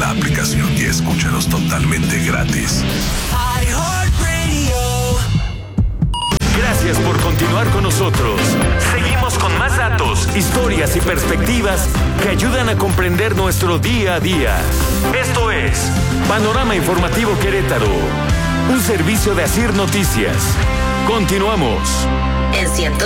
la aplicación y escúchanos totalmente gratis. Gracias por continuar con nosotros. Seguimos con más datos, historias y perspectivas que ayudan a comprender nuestro día a día. Esto es Panorama Informativo Querétaro, un servicio de Asir Noticias. Continuamos. En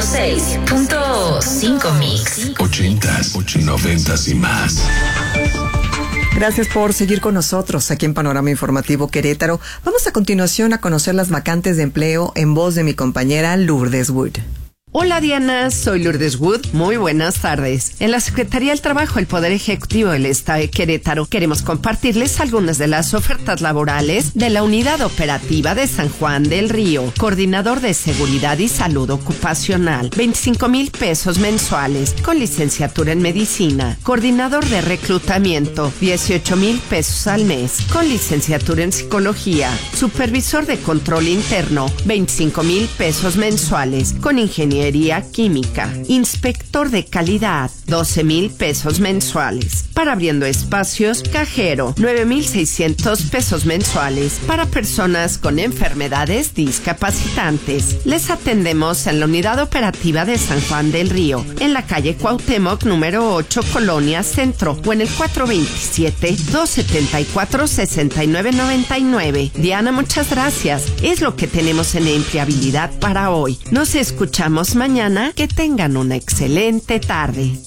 106.5 Mix. 80s, 90s y más. Gracias por seguir con nosotros aquí en Panorama Informativo Querétaro. Vamos a continuación a conocer las vacantes de empleo en voz de mi compañera Lourdes Wood. Hola Diana, soy Lourdes Wood. Muy buenas tardes. En la Secretaría del Trabajo, el Poder Ejecutivo del Estado de Querétaro, queremos compartirles algunas de las ofertas laborales de la Unidad Operativa de San Juan del Río. Coordinador de Seguridad y Salud Ocupacional, 25,000 pesos mensuales, con licenciatura en Medicina. Coordinador de Reclutamiento, 18,000 pesos al mes, con licenciatura en Psicología. Supervisor de Control Interno, 25,000 pesos mensuales, con Ingeniería Química. Inspector de Calidad, 12,000 pesos mensuales. Para Abriendo Espacios, Cajero, 9,600 pesos mensuales para personas con enfermedades discapacitantes. Les atendemos en la Unidad Operativa de San Juan del Río, en la calle Cuauhtémoc, número 8, Colonia Centro, o en el 427-274-6999. Diana, muchas gracias. Es lo que tenemos en Empleabilidad para hoy. Nos escuchamos mañana. Que tengan una excelente tarde.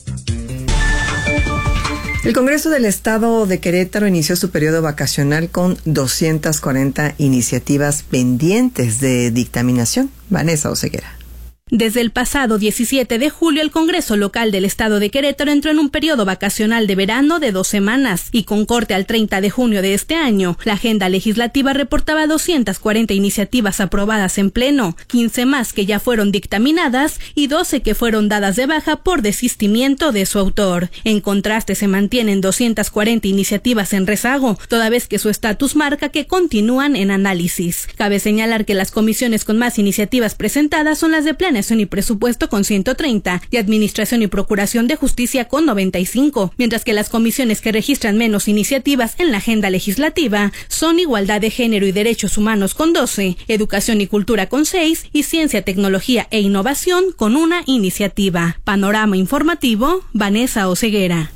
El Congreso del Estado de Querétaro inició su periodo vacacional con 240 iniciativas pendientes de dictaminación. Vanessa Oseguera. Desde el pasado 17 de julio, el Congreso Local del Estado de Querétaro entró en un periodo vacacional de verano de 2 semanas y con corte al 30 de junio de este año, la agenda legislativa reportaba 240 iniciativas aprobadas en pleno, 15 más que ya fueron dictaminadas y 12 que fueron dadas de baja por desistimiento de su autor. En contraste, se mantienen 240 iniciativas en rezago, toda vez que su estatus marca que continúan en análisis. Cabe señalar que las comisiones con más iniciativas presentadas son las de Planeación y Presupuesto con 130 y Administración y Procuración de Justicia con 95, mientras que las comisiones que registran menos iniciativas en la agenda legislativa son Igualdad de Género y Derechos Humanos con 12, Educación y Cultura con 6 y Ciencia, Tecnología e Innovación con 1 iniciativa. Panorama Informativo, Vanessa Oseguera.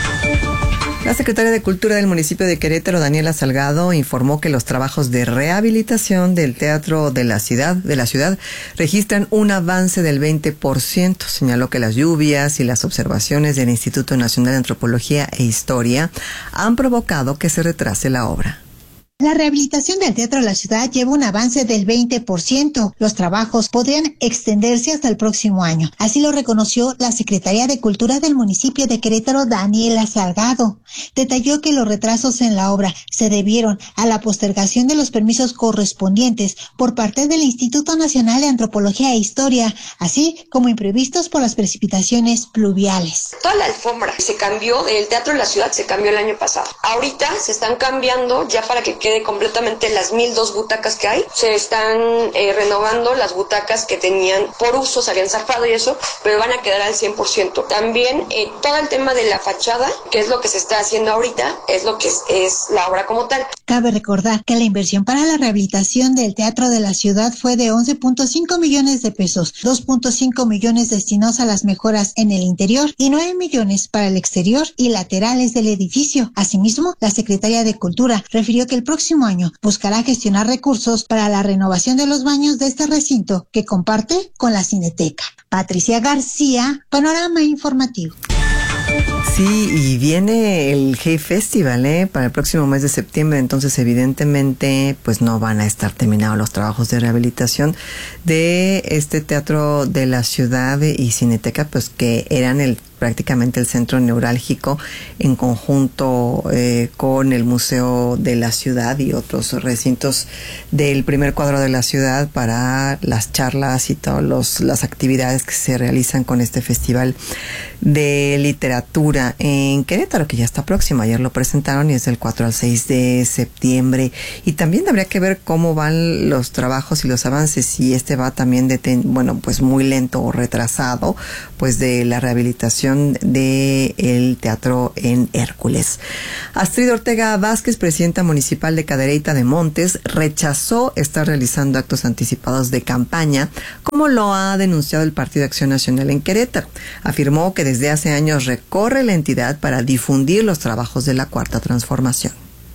La secretaria de Cultura del municipio de Querétaro, Daniela Salgado, informó que los trabajos de rehabilitación del teatro de la ciudad registran un avance del 20%. Señaló que las lluvias y las observaciones del Instituto Nacional de Antropología e Historia han provocado que se retrase la obra. La rehabilitación del Teatro de la Ciudad lleva un avance del 20%. Los trabajos podrían extenderse hasta el próximo año. Así lo reconoció la Secretaría de Cultura del municipio de Querétaro, Daniela Salgado. Detalló que los retrasos en la obra se debieron a la postergación de los permisos correspondientes por parte del Instituto Nacional de Antropología e Historia, así como imprevistos por las precipitaciones pluviales. Toda la alfombra se cambió, el Teatro de la Ciudad se cambió el año pasado. Ahorita se están cambiando ya para que quede completamente las 1,002 butacas que hay. Se están renovando las butacas que tenían por uso, se habían zafado y eso, pero van a quedar al 100%. También todo el tema de la fachada, que es lo que se está haciendo ahorita, es lo que es la obra como tal. Cabe recordar que la inversión para la rehabilitación del Teatro de la Ciudad fue de 11.5 millones de pesos, 2.5 millones destinados a las mejoras en el interior y 9 millones para el exterior y laterales del edificio. Asimismo, la Secretaría de Cultura refirió que el próximo año buscará gestionar recursos para la renovación de los baños de este recinto que comparte con la Cineteca. Patricia García, Panorama Informativo. Sí, y viene el Hey Festival, para el próximo mes de septiembre, entonces evidentemente pues no van a estar terminados los trabajos de rehabilitación de este Teatro de la Ciudad y Cineteca, pues que eran prácticamente el centro neurálgico en conjunto con el Museo de la Ciudad y otros recintos del primer cuadro de la ciudad para las charlas y todas las actividades que se realizan con este festival de literatura en Querétaro, que ya está próximo. Ayer lo presentaron y es del 4 al 6 de septiembre. Y también habría que ver cómo van los trabajos y los avances, si este va también pues muy lento o retrasado, pues de la rehabilitación remodelación del teatro en Hércules. Astrid Ortega Vázquez, presidenta municipal de Cadereyta de Montes, rechazó estar realizando actos anticipados de campaña, como lo ha denunciado el Partido Acción Nacional en Querétaro. Afirmó que desde hace años recorre la entidad para difundir los trabajos de la Cuarta Transformación.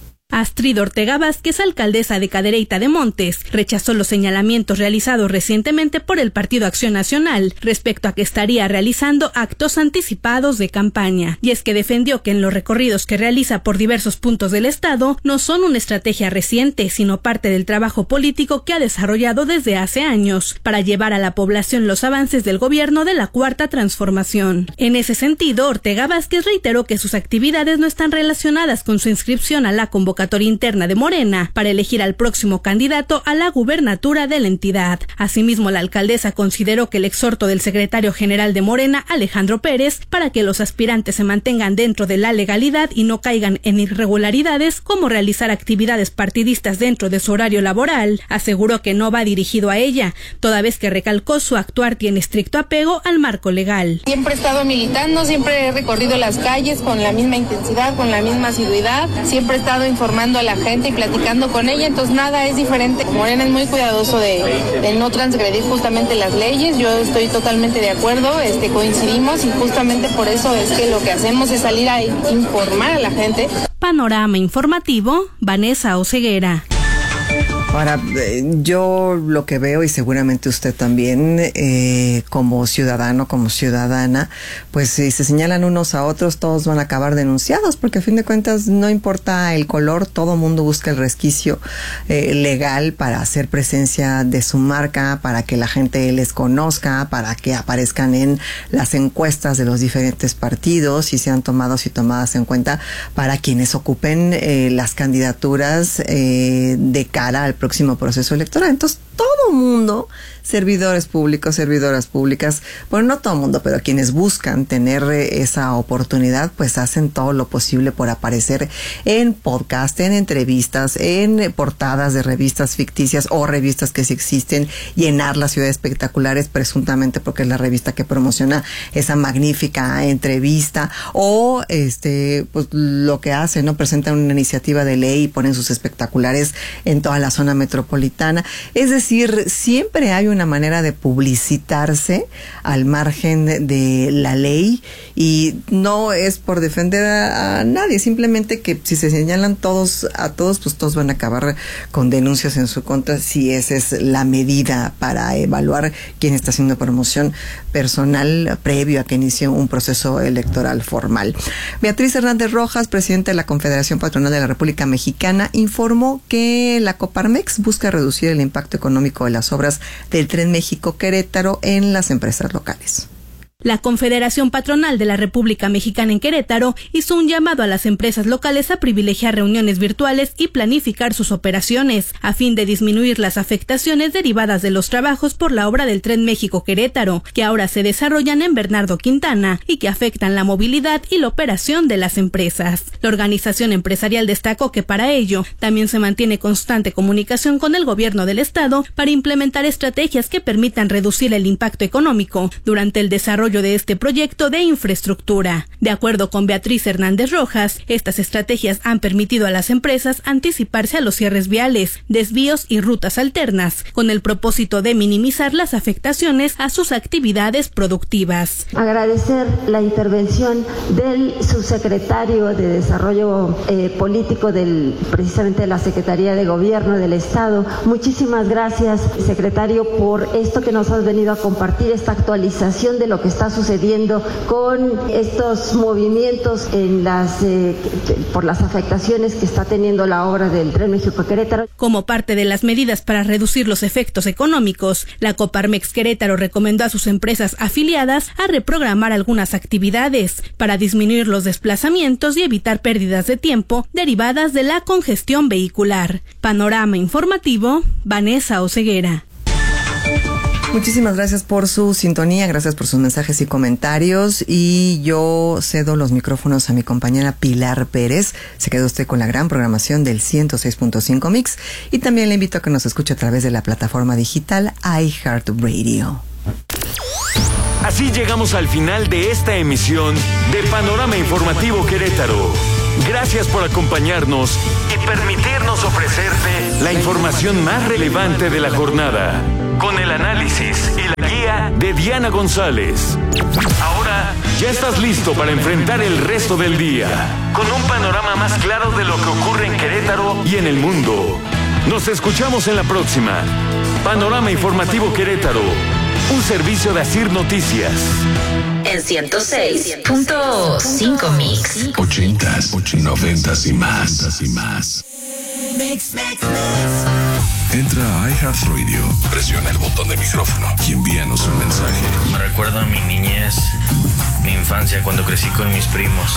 Astrid Ortega Vázquez, alcaldesa de Cadereyta de Montes, rechazó los señalamientos realizados recientemente por el Partido Acción Nacional respecto a que estaría realizando actos anticipados de campaña. Y es que defendió que en los recorridos que realiza por diversos puntos del estado no son una estrategia reciente, sino parte del trabajo político que ha desarrollado desde hace años para llevar a la población los avances del gobierno de la Cuarta Transformación. En ese sentido, Ortega Vázquez reiteró que sus actividades no están relacionadas con su inscripción a la convocatoria interna de Morena para elegir al próximo candidato a la gubernatura de la entidad. Asimismo, la alcaldesa consideró que el exhorto del secretario general de Morena, Alejandro Pérez, para que los aspirantes se mantengan dentro de la legalidad y no caigan en irregularidades como realizar actividades partidistas dentro de su horario laboral, aseguró que no va dirigido a ella, toda vez que recalcó su actuar tiene estricto apego al marco legal. Siempre he estado militando, siempre he recorrido las calles con la misma intensidad, con la misma asiduidad, siempre he estado informando a la gente y platicando con ella, entonces nada es diferente. Morena es muy cuidadoso de no transgredir justamente las leyes, yo estoy totalmente de acuerdo, coincidimos y justamente por eso es que lo que hacemos es salir a informar a la gente. Panorama informativo, Vanessa Oseguera. Ahora, yo lo que veo, y seguramente usted también, como ciudadano, como ciudadana, pues si se señalan unos a otros, todos van a acabar denunciados, porque a fin de cuentas no importa el color, todo mundo busca el resquicio legal para hacer presencia de su marca, para que la gente les conozca, para que aparezcan en las encuestas de los diferentes partidos y sean tomados y tomadas en cuenta para quienes ocupen las candidaturas de cara al próximo proceso electoral. Entonces, todo mundo, servidores públicos, servidoras públicas, bueno, no todo mundo, pero quienes buscan tener esa oportunidad, pues hacen todo lo posible por aparecer en podcast, en entrevistas, en portadas de revistas ficticias o revistas que sí existen, llenar las ciudades espectaculares presuntamente porque es la revista que promociona esa magnífica entrevista, o pues lo que hacen, ¿no? Presentan una iniciativa de ley y ponen sus espectaculares en toda la zona metropolitana. Es decir, siempre hay una manera de publicitarse al margen de la ley, y no es por defender a nadie, simplemente que si se señalan a todos, pues todos van a acabar con denuncias en su contra, si esa es la medida para evaluar quién está haciendo promoción personal previo a que inicie un proceso electoral formal. Beatriz Hernández Rojas, presidenta de la Confederación Patronal de la República Mexicana, informó que la Coparmex busca reducir el impacto económico de las obras del Tren México-Querétaro en las empresas locales. La Confederación Patronal de la República Mexicana en Querétaro hizo un llamado a las empresas locales a privilegiar reuniones virtuales y planificar sus operaciones, a fin de disminuir las afectaciones derivadas de los trabajos por la obra del Tren México-Querétaro, que ahora se desarrollan en Bernardo Quintana y que afectan la movilidad y la operación de las empresas. La organización empresarial destacó que para ello también se mantiene constante comunicación con el gobierno del estado para implementar estrategias que permitan reducir el impacto económico durante el desarrollo de este proyecto de infraestructura. De acuerdo con Beatriz Hernández Rojas, estas estrategias han permitido a las empresas anticiparse a los cierres viales, desvíos y rutas alternas, con el propósito de minimizar las afectaciones a sus actividades productivas. Agradecer la intervención del subsecretario de Desarrollo Político precisamente de la Secretaría de Gobierno del Estado. Muchísimas gracias, secretario, por esto que nos has venido a compartir, esta actualización de lo que está sucediendo con estos movimientos por las afectaciones que está teniendo la obra del Tren México-Querétaro. Como parte de las medidas para reducir los efectos económicos, la Coparmex Querétaro recomendó a sus empresas afiliadas a reprogramar algunas actividades para disminuir los desplazamientos y evitar pérdidas de tiempo derivadas de la congestión vehicular. Panorama informativo, Vanessa Oseguera. Muchísimas gracias por su sintonía, gracias por sus mensajes y comentarios, y yo cedo los micrófonos a mi compañera Pilar Pérez. Se quedó usted con la gran programación del 106.5 Mix, y también le invito a que nos escuche a través de la plataforma digital iHeartRadio. Así llegamos al final de esta emisión de Panorama Informativo Querétaro. Gracias por acompañarnos y permitirnos ofrecerte la información más relevante de la jornada, con el análisis y la guía de Diana González. Ahora ya estás listo para enfrentar el resto del día, con un panorama más claro de lo que ocurre en Querétaro y en el mundo. Nos escuchamos en la próxima. Panorama Informativo Querétaro, un servicio de Asir Noticias. En 106.5 Mix. 80s, 90s y más. Entra a iHeartRadio, presiona el botón de micrófono y envíanos un mensaje. Me recuerda a mi niñez, mi infancia cuando crecí con mis primos.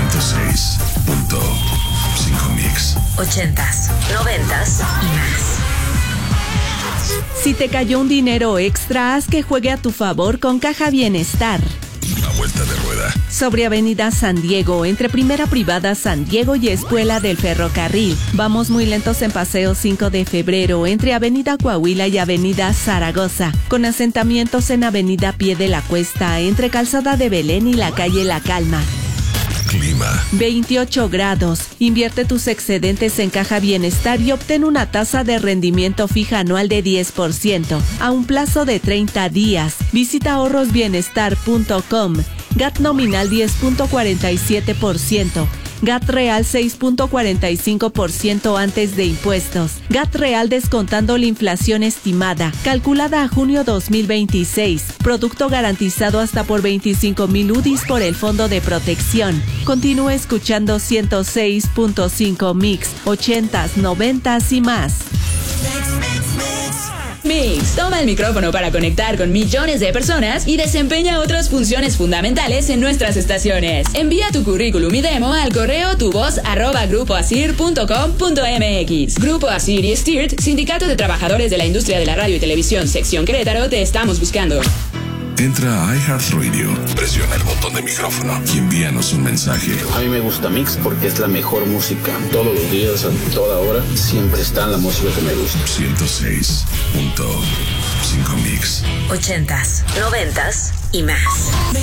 106.5 Mix. 80s, 90s y más. Si te cayó un dinero extra, haz que juegue a tu favor con Caja Bienestar. Una vuelta de rueda. Sobre Avenida San Diego, entre Primera Privada San Diego y Escuela del Ferrocarril. Vamos muy lentos en Paseo 5 de Febrero, entre Avenida Coahuila y Avenida Zaragoza. Con asentamientos en Avenida Pie de la Cuesta, entre Calzada de Belén y la calle La Calma. Clima. 28 grados. Invierte tus excedentes en Caja Bienestar y obtén una tasa de rendimiento fija anual de 10% a un plazo de 30 días. Visita ahorrosbienestar.com. GAT nominal 10.47%. GAT real 6.45% antes de impuestos. GAT real descontando la inflación estimada, calculada a junio 2026. Producto garantizado hasta por 25,000 UDIs por el Fondo de Protección. Continúa escuchando 106.5 Mix, 80s, 90s y más. Mix toma el micrófono para conectar con millones de personas y desempeña otras funciones fundamentales en nuestras estaciones. Envía tu currículum y demo al correo tuvoz@grupoasir.com.mx. Grupo Asir y Stirt, Sindicato de Trabajadores de la Industria de la Radio y Televisión, Sección Querétaro, te estamos buscando. Entra a iHeartRadio, presiona el botón de micrófono y envíanos un mensaje. A mí me gusta Mix porque es la mejor música. Todos los días, a toda hora, siempre está la música que me gusta. 106.5 Mix. 80s, 90s y más.